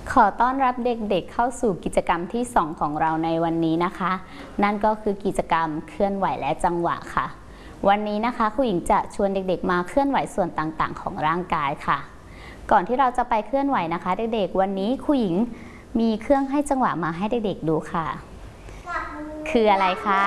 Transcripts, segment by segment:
ขอต้อนรับเด็กๆเข้าสู่กิจกรรมที่2ของเราในวันนี้นะคะ นั่นก็คือกิจกรรมเคลื่อนไหวและจังหวะค่ะวันนี้นะคะครูหญิงจะชวนเด็กๆมาเคลื่อนไหวส่วนต่างๆของร่างกายค่ะก่อนที่เราจะไปเคลื่อนไหวนะคะเด็กๆวันนี้ครูหญิงมีเครื่องให้จังหวะมาให้เด็กๆดูค่ะคืออะไรคะ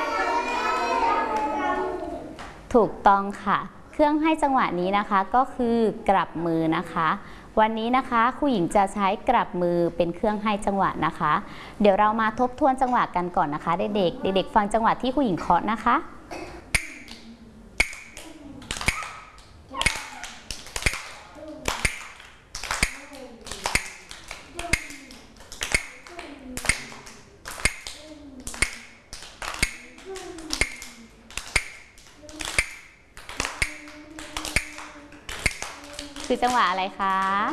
ถูกต้องค่ะเครื่องให้จังหวะนี้นะคะก็คือกลับมือนะคะวันนี้นะคะครูหญิงจะใช้กลับมือเป็นเครื่องให้จังหวะนะคะเดี๋ยวเรามาทบทวนจังหวะกันก่อนนะคะเด็กๆฟังจังหวะที่ครูหญิงเคาะนะคะคือจังหวะอะไรคะ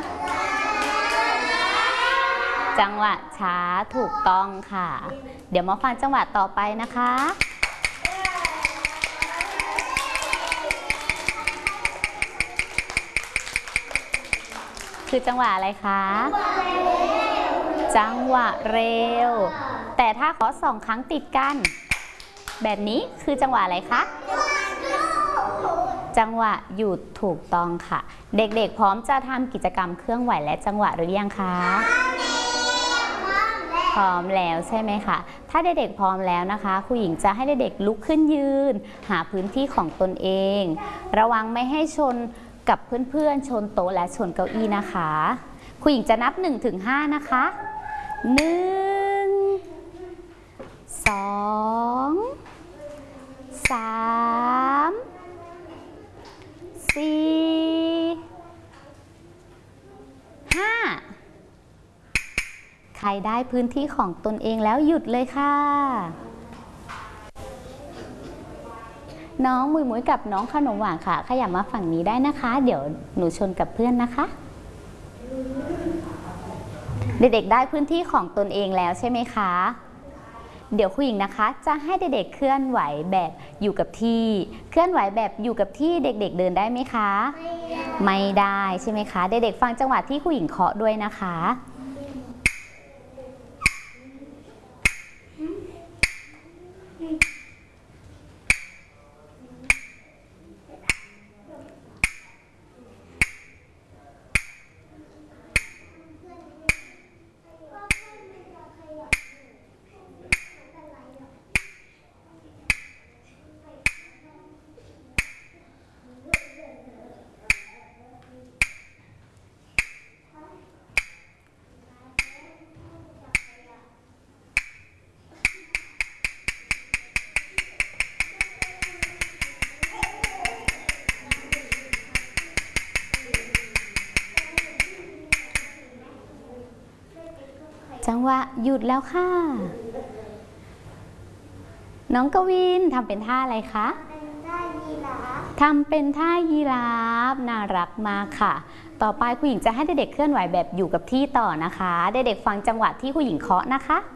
จังหวะช้าถูกต้องค่ะเดี๋ยวมาฟังจังหวะต่อไปนะคะคือจังหวะอะไรคะจังหวะเร็วแต่ถ้าขอ2 ครั้งติดกันแบบนี้คือจังหวะอะไรคะจังหวะหยุดถูกต้องค่ะเด็กๆพร้อมจะทำกิจกรรมเคลื่อนไหวและจังหวะหรือยังคะพร้อมแล้วใช่ไหมคะถ้าเด็กๆพร้อมแล้วนะคะครูหญิงจะให้เด็กๆลุกขึ้นยืนหาพื้นที่ของตนเองระวังไม่ให้ชนกับเพื่อนๆชนโต๊ะและชนเก้าอี้นะคะครูหญิงจะนับ 1-5 นะคะ1 2 3 4 5ใครได้พื้นที่ของตนเองแล้วหยุดเลยค่ะน้องมุยมุยกับน้องขนมหวานค่ะขยับมาฝั่งนี้ได้นะคะเดี๋ยวหนูชนกับเพื่อนนะคะเด็กๆได้พื้นที่ของตนเองแล้วใช่ไหมคะเดี๋ยวครูหญิงนะคะจะให้เด็กๆเคลื่อนไหวแบบอยู่กับที่เคลื่อนไหวแบบอยู่กับที่เด็กๆเดินได้ไหมคะไม่ได้ใช่ไหมคะเด็กๆฟังจังหวะที่ครูหญิงเคาะด้วยนะคะจังหวะหยุดแล้วค่ะน้องกวินทำเป็นท่าอะไรคะทำเป็นท่ายีราฟน่ารักมากค่ะต่อไปครูหญิงจะให้เด็กๆเคลื่อนไหวแบบอยู่กับที่ต่อนะคะเด็กๆฟังจังหวะที่ครูหญิงเคาะนะคะ